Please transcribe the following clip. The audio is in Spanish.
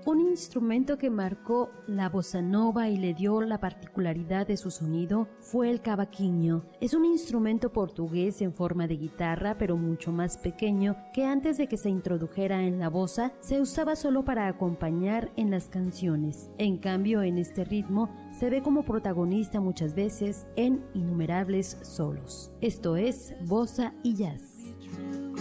Un instrumento que marcó la bossa nova y le dio la particularidad de su sonido fue el cavaquinho. Es un instrumento portugués en forma de guitarra, pero mucho más pequeño, que antes de que se introdujera en la bossa se usaba solo para acompañar en las canciones. En cambio, en este ritmo se ve como protagonista muchas veces en innumerables solos. Esto es Bossa y Jazz.